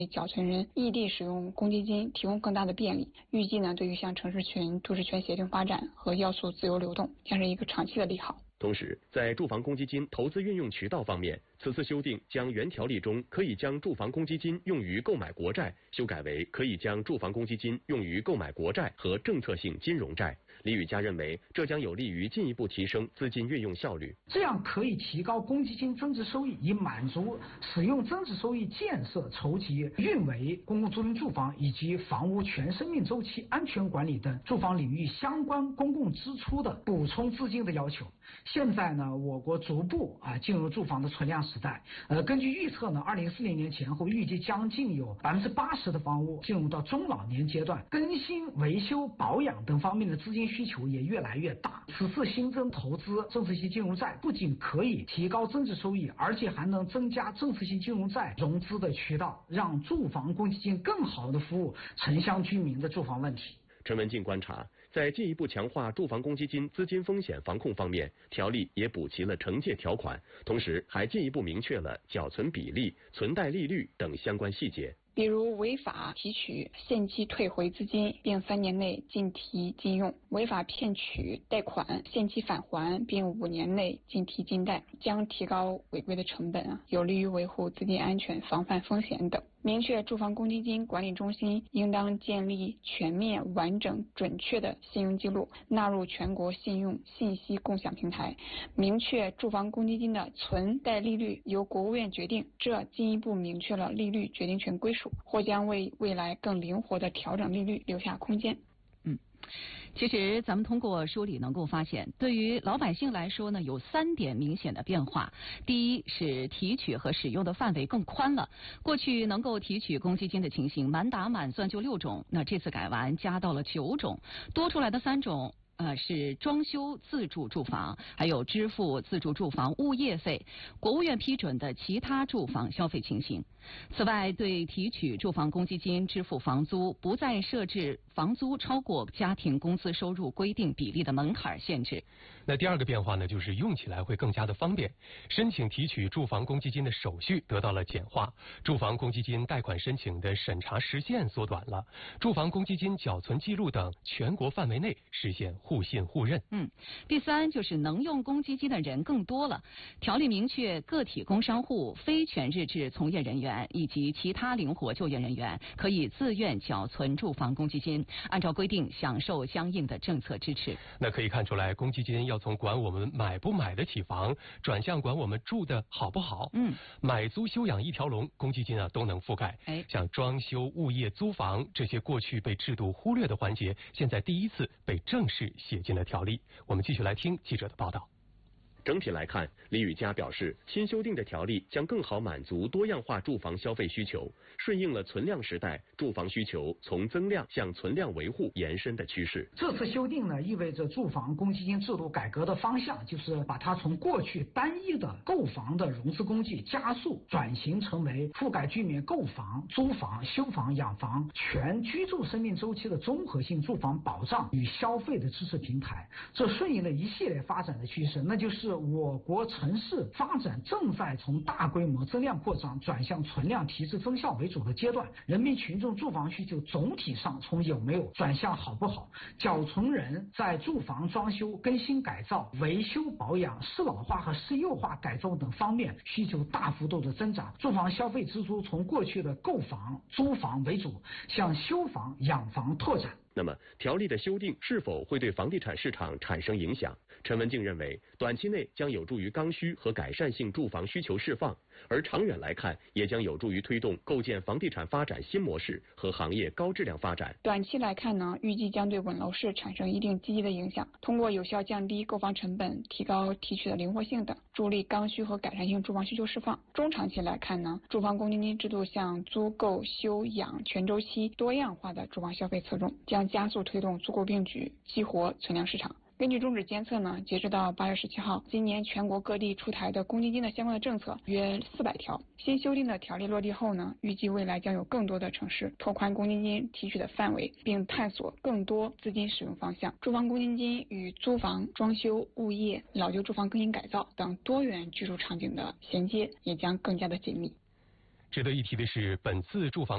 缴存人异地使用公积金提供更大的便利。预计呢，对于像城市群、都市圈协同发展和要素自由流动，将是一个长期的利好。 同时，在住房公积金投资运用渠道方面，此次修订将原条例中可以将住房公积金用于购买国债修改为可以将住房公积金用于购买国债和政策性金融债。李宇嘉认为，这将有利于进一步提升资金运用效率， 这样可以提高公积金增值收益，以满足使用增值收益建设、筹集、运维公共租赁住房以及房屋全生命周期安全管理等住房领域相关公共支出的补充资金的要求。现在呢，我国逐步进入住房的存量时代。根据预测呢，2040年前后预计将近有80%的房屋进入到中老年阶段，更新、维修、保养等方面的资金需求也越来越大。此次新增投资政策性金融债，不仅可以提高增值收益，而且还能增加政策性金融债融资的渠道，让住房公积金更好地服务城乡居民的住房问题。 陈文静观察，在进一步强化住房公积金资金风险防控方面，条例也补齐了惩戒条款，同时还进一步明确了缴存比例、存贷利率等相关细节。 比如违法提取、限期退回资金并3年内禁提禁用，违法骗取贷款限期返还并5年内禁提禁贷，将提高违规的成本有利于维护资金安全、防范风险等。明确住房公积金管理中心应当建立全面、完整、准确的信用记录，纳入全国信用信息共享平台。明确住房公积金的存贷利率由国务院决定，这进一步明确了利率决定权归属，或将为未来更灵活的调整利率留下空间。 其实咱们通过梳理能够发现，对于老百姓来说呢，有3点明显的变化。第一是提取和使用的范围更宽了，过去能够提取公积金的情形满打满算就6种，那这次改完加到了9种，多出来的3种是装修自住住房，还有支付自住住房物业费，国务院批准的其他住房消费情形。此外，对提取住房公积金支付房租，不再设置房租超过家庭工资收入规定比例的门槛限制。 那第二个变化呢，就是用起来会更加的方便，申请提取住房公积金的手续得到了简化，住房公积金贷款申请的审查时限缩短了，住房公积金缴存记录等全国范围内实现互信互认。 第三就是能用公积金的人更多了，条例明确个体工商户、非全日制从业人员以及其他灵活就业人员可以自愿缴存住房公积金，按照规定享受相应的政策支持。 那可以看出来，公积金要从管我们买不买得起房，转向管我们住的好不好。买租休养一条龙，公积金都能覆盖。像装修、物业、租房这些过去被制度忽略的环节，现在第一次被正式写进了条例。我们继续来听记者的报道。 整体来看，李宇嘉表示，新修订的条例将更好满足多样化住房消费需求，顺应了存量时代住房需求从增量向存量维护延伸的趋势。 这次修订呢，意味着住房公积金制度改革的方向就是把它从过去单一的购房的融资工具，加速转型成为覆盖居民购房、租房、修房、养房全居住生命周期的综合性住房保障与消费的支持平台。这顺应了一系列发展的趋势，那就是我国城市发展正在从大规模增量扩张转向存量提质增效为主的阶段，人民群众住房需求总体上从有没有转向好不好，缴存人在住房装修、更新改造、维修保养、适老化和适幼化改造等方面需求大幅度的增长，住房消费支出从过去的购房、租房为主，向修房、养房拓展。 那么，条例的修订是否会对房地产市场产生影响？陈文静认为，短期内将有助于刚需和改善性住房需求释放，而长远来看，也将有助于推动构建房地产发展新模式和行业高质量发展。 短期来看呢，预计将对稳楼市产生一定积极的影响，通过有效降低购房成本、提高提取的灵活性等，助力刚需和改善性住房需求释放。中长期来看呢，住房公积金制度向租购、休养全周期多样化的住房消费侧重，将加速推动租购并举，激活存量市场。根据中指监测呢，截止到8月17号，今年全国各地出台的公积金的相关的政策约400条。新修订的条例落地后呢，预计未来将有更多的城市拓宽公积金提取的范围，并探索更多资金使用方向。住房公积金与租房、装修、物业、老旧住房更新改造等多元居住场景的衔接也将更加的紧密。 值得一提的是，本次住房